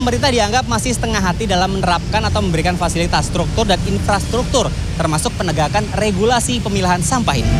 Pemerintah dianggap masih setengah hati dalam menerapkan atau memberikan fasilitas struktur dan infrastruktur, termasuk penegakan regulasi pemilahan sampah ini.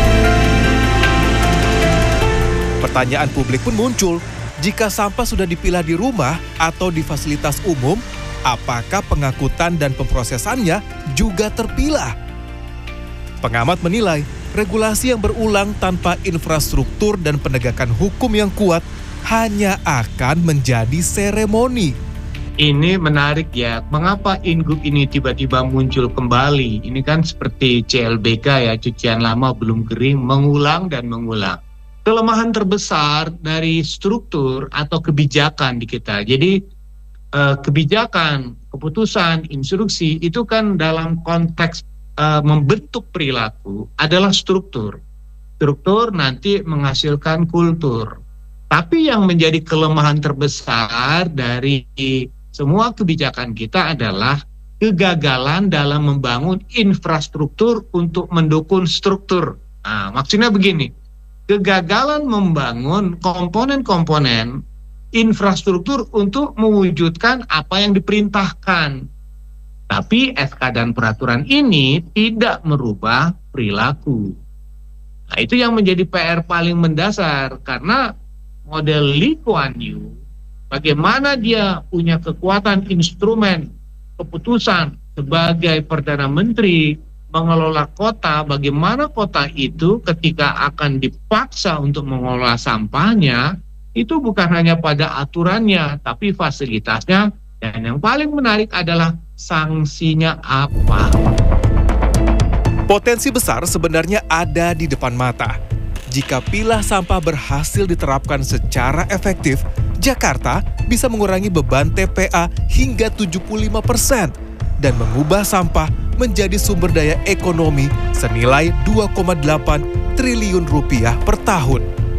Pertanyaan publik pun muncul, jika sampah sudah dipilah di rumah atau di fasilitas umum, apakah pengangkutan dan pemrosesannya juga terpilah? Pengamat menilai, regulasi yang berulang tanpa infrastruktur dan penegakan hukum yang kuat hanya akan menjadi seremoni. Ini menarik ya, mengapa Ingup ini tiba-tiba muncul kembali? Ini kan seperti CLBK ya, cucian lama belum kering, mengulang dan mengulang. Kelemahan terbesar dari struktur atau kebijakan di kita. Jadi kebijakan, keputusan, instruksi itu kan dalam konteks membentuk perilaku adalah struktur. Struktur nanti menghasilkan kultur. Tapi yang menjadi kelemahan terbesar dari semua kebijakan kita adalah kegagalan dalam membangun infrastruktur untuk mendukung struktur. Nah, maksudnya begini, kegagalan membangun komponen-komponen infrastruktur untuk mewujudkan apa yang diperintahkan. Tapi SK dan peraturan ini tidak merubah perilaku. Nah, itu yang menjadi PR paling mendasar, karena model Lee Kuan Yew, bagaimana dia punya kekuatan instrumen keputusan sebagai Perdana Menteri mengelola kota, bagaimana kota itu ketika akan dipaksa untuk mengelola sampahnya, itu bukan hanya pada aturannya, tapi fasilitasnya, dan yang paling menarik adalah sanksinya apa. Potensi besar sebenarnya ada di depan mata. Jika pilah sampah berhasil diterapkan secara efektif, Jakarta bisa mengurangi beban TPA hingga 75% dan mengubah sampah menjadi sumber daya ekonomi senilai 2,8 triliun rupiah per tahun.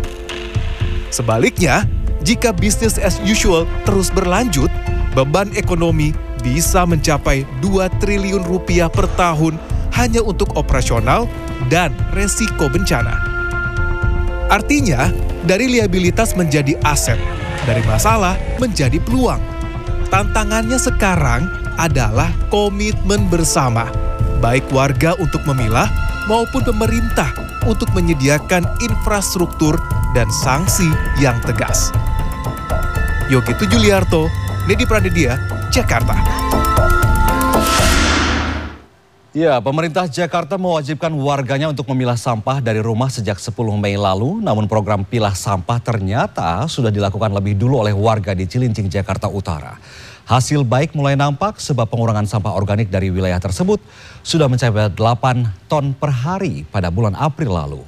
Sebaliknya, jika bisnis as usual terus berlanjut, beban ekonomi bisa mencapai 2 triliun rupiah per tahun hanya untuk operasional dan resiko bencana. Artinya, dari liabilitas menjadi aset, dari masalah menjadi peluang. Tantangannya sekarang adalah komitmen bersama, baik warga untuk memilah maupun pemerintah untuk menyediakan infrastruktur dan sanksi yang tegas. Yogi Tujuliarto, Nedi Pranedia, Jakarta. Ya, pemerintah Jakarta mewajibkan warganya untuk memilah sampah dari rumah sejak 10 Mei lalu. Namun program pilah sampah ternyata sudah dilakukan lebih dulu oleh warga di Cilincing, Jakarta Utara. Hasil baik mulai nampak sebab pengurangan sampah organik dari wilayah tersebut sudah mencapai 8 ton per hari pada bulan April lalu.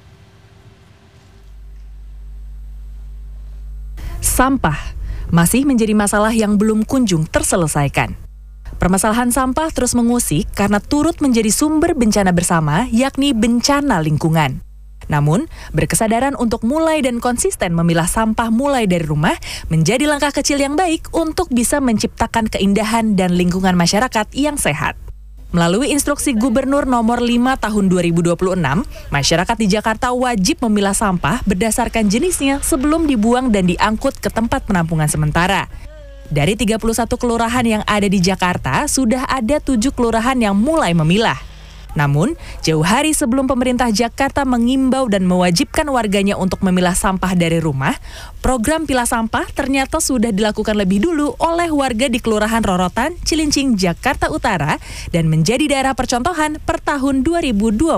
Sampah masih menjadi masalah yang belum kunjung terselesaikan. Permasalahan sampah terus mengusik karena turut menjadi sumber bencana bersama, yakni bencana lingkungan. Namun, berkesadaran untuk mulai dan konsisten memilah sampah mulai dari rumah menjadi langkah kecil yang baik untuk bisa menciptakan keindahan dan lingkungan masyarakat yang sehat. Melalui instruksi Gubernur nomor 5 tahun 2026, masyarakat di Jakarta wajib memilah sampah berdasarkan jenisnya sebelum dibuang dan diangkut ke tempat penampungan sementara. Dari 31 kelurahan yang ada di Jakarta, sudah ada 7 kelurahan yang mulai memilah. Namun, jauh hari sebelum pemerintah Jakarta mengimbau dan mewajibkan warganya untuk memilah sampah dari rumah, program pilah sampah ternyata sudah dilakukan lebih dulu oleh warga di Kelurahan Rorotan, Cilincing, Jakarta Utara, dan menjadi daerah percontohan per tahun 2025.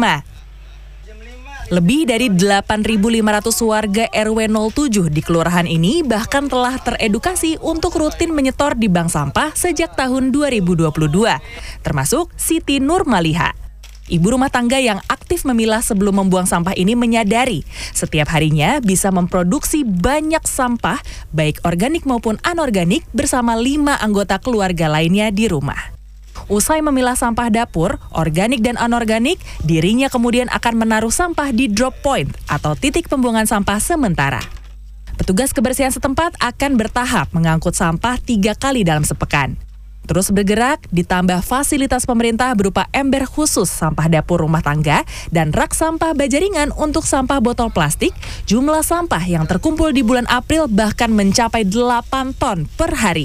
Lebih dari 8.500 warga RW 07 di kelurahan ini bahkan telah teredukasi untuk rutin menyetor di bank sampah sejak tahun 2022, termasuk Siti Nurmaliha. Ibu rumah tangga yang aktif memilah sebelum membuang sampah ini menyadari setiap harinya bisa memproduksi banyak sampah, baik organik maupun anorganik, bersama 5 anggota keluarga lainnya di rumah. Usai memilah sampah dapur, organik dan anorganik, dirinya kemudian akan menaruh sampah di drop point atau titik pembuangan sampah sementara. Petugas kebersihan setempat akan bertahap mengangkut sampah 3 kali dalam sepekan. terus bergerak, ditambah fasilitas pemerintah berupa ember khusus sampah dapur rumah tangga dan rak sampah baja ringan untuk sampah botol plastik, jumlah sampah yang terkumpul di bulan April bahkan mencapai 8 ton per hari.